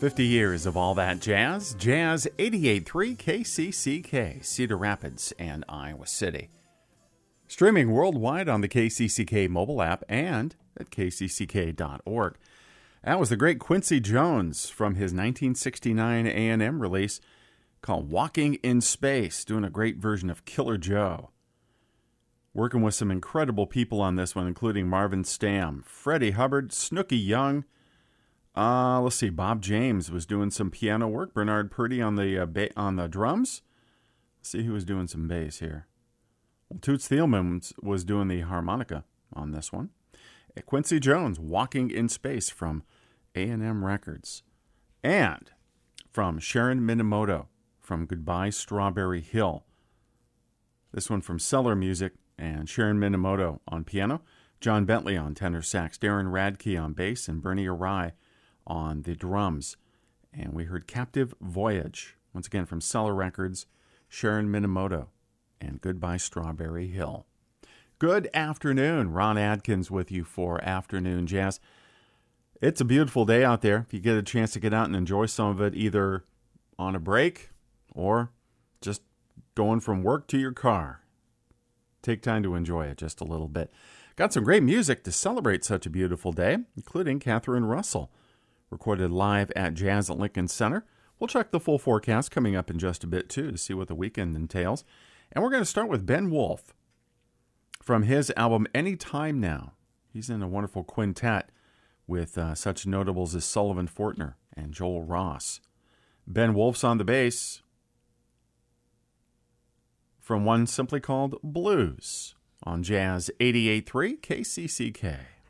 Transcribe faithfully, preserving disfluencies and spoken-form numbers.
fifty years of all that jazz. Jazz eighty-eight point three K C C K, Cedar Rapids and Iowa City. Streaming worldwide on the K C C K mobile app and at K C C K dot org. That was the great Quincy Jones from his nineteen sixty-nine A and M release called Walking in Space, doing a great version of Killer Joe. Working with some incredible people on this one, including Marvin Stamm, Freddie Hubbard, Snooky Young. Uh, let's see, Bob James was doing some piano work. Bernard Purdy on the uh, ba- on the drums. Let's see who was doing some bass here. Well, Toots Thielman was doing the harmonica on this one. Quincy Jones, Walking in Space from A and M Records. And from Sharon Minamoto from Goodbye Strawberry Hill. This one from Cellar Music and Sharon Minamoto on piano. John Bentley on tenor sax. Darren Radke on bass and Bernie Arai on the drums. And we heard Captive Voyage, once again from Cellar Records, Sharon Minamoto, and Goodbye Strawberry Hill. Good afternoon. Ron Adkins with you for Afternoon Jazz. It's a beautiful day out there. If you get a chance to get out and enjoy some of it, either on a break or just going from work to your car, take time to enjoy it just a little bit. Got some great music to celebrate such a beautiful day, including Catherine Russell, recorded live at Jazz at Lincoln Center. We'll check the full forecast coming up in just a bit, too, to see what the weekend entails. And we're going to start with Ben Wolf from his album Anytime Now. He's in a wonderful quintet with uh, such notables as Sullivan Fortner and Joel Ross. Ben Wolf's on the bass from one simply called Blues on Jazz eighty-eight point three K C C K.